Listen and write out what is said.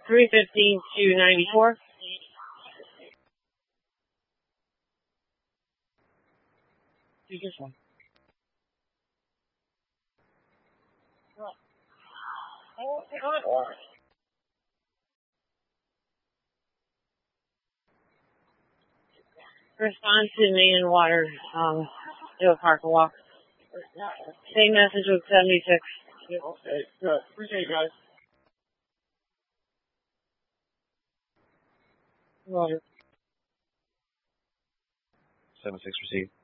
315 to 94. Do this one. Respond to Main and Water, do a park and walk. Same message with 76. Okay, good. Appreciate it, guys. Roger. 76 received.